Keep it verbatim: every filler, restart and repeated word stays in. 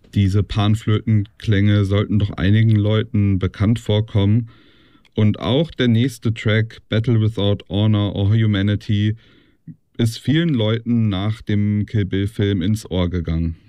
Diese Panflötenklänge sollten doch einigen Leuten bekannt vorkommen. Und auch der nächste Track, Battle Without Honor or Humanity, ist vielen Leuten nach dem Kill Bill-Film ins Ohr gegangen.